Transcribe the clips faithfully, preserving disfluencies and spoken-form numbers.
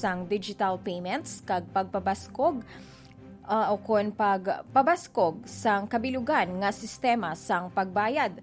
sang digital payments kag pagpabaskog uh, o kon pagpabaskog sang kabilugan nga sistema sang pagbayad.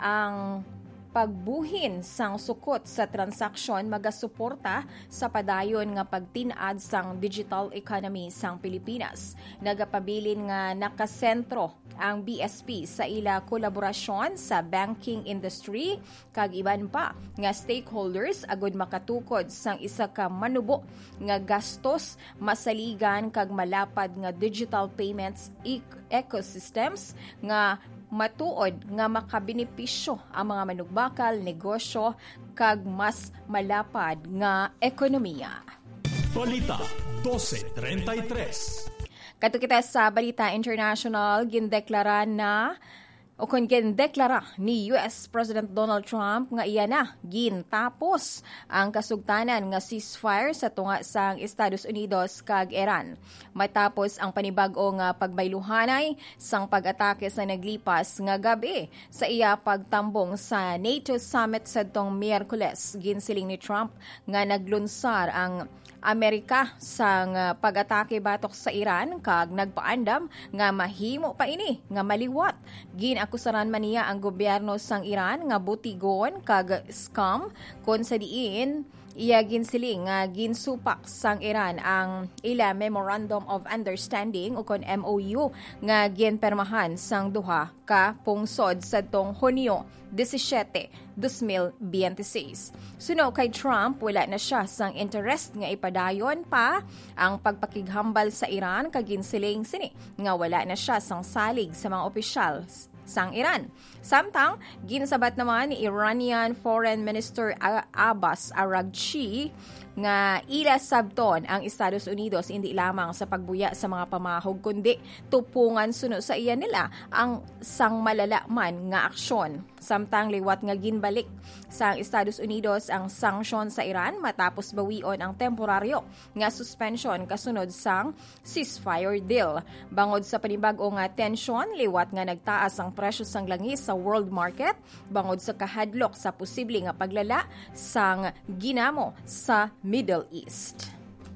Ang pagbuhin sang sukot sa transaksyon magasuporta sa padayon nga pagtin-ad sang digital economy sang Pilipinas. Nagapabilin nga nakasentro ang B S P sa ila kolaborasyon sa banking industry kag iban pa nga stakeholders agud makatukod sang isa ka manubo nga gastos masaligan kag malapad nga digital payments e- ecosystems nga matuod nga makabenepisyo ang mga manugbakal, negosyo, kag mas malapad nga ekonomiya. Balita twelve thirty-three. Kato kita sa Balita International, gindeklara na o kung gindeklara ni U S President Donald Trump nga iya na gintapos ang kasugtanan nga ceasefire sa tunga sang Estados Unidos kag Iran. Matapos ang panibag-o nga pagbayluhanay sang pag-atake sa naglipas nga gabi sa iya pagtambong sa NATO summit sadtong Miyerkules, ginsiling ni Trump nga naglunsar ang Amerika sang uh, pag-atake batok sa Iran kag nagpaandam nga mahimo pa ini nga maliwat. Ginakusaran man niya ang gobyerno sang Iran nga butigon kag scam kon sa diin iya ginsiling nga ginsupak sang Iran ang ila Memorandum of Understanding o kon M O U nga ginpermahan sang duha ka pungsod sadtong Hunyo seventeen, twenty twenty-six. Suno kay Trump, wala na siya sang interest nga ipadayon pa ang pagpakighambal sa Iran kag ginsiling sini nga wala na siya sang salig sa mga opisyal sang Iran. Samtang, ginasabat naman ni Iranian Foreign Minister Abbas Araghchi nga ila sabton ang Estados Unidos hindi lamang sa pagbuya sa mga pamahog kundi tupungan suno sa iya nila ang sang malalaman nga aksyon. Samtang liwat nga ginbalik sa Estados Unidos ang sanksyon sa Iran matapos bawion ang temporaryo nga suspension kasunod sang ceasefire deal. Bangod sa panibag-o nga tensyon, liwat nga nagtaas ang presyo sang langis sa world market bangod sa kahadlok sa posible nga paglala sang ginamo sa Middle East.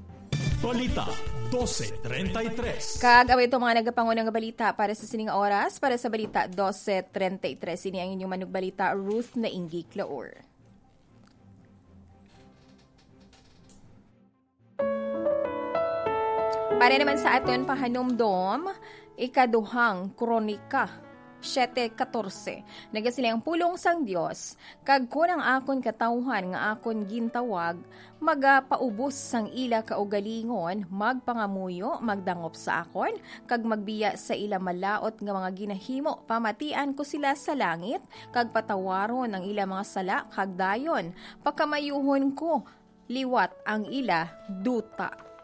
Balita twelve thirty-three. Kag away ito mga nagapangunang balita para sa sining oras. Para sa Balita twelve thirty-three, ini ang inyong manugbalita Ruth na Ingi Claor. Para naman sa aton pahanumdom, ikaduhang kronika seven fourteen. Nagasilang pulong sang Dios kag kunang akon katawhan nga akon gintawag magapaubos sang ila kaugalingon magpangamuyo magdangop sa akon kag magbiya sa ila malaot nga mga ginahimo pamatian ko sila sa langit kag patawaron ang ila mga sala kag dayon pagkamayuhon ko liwat ang ila duta.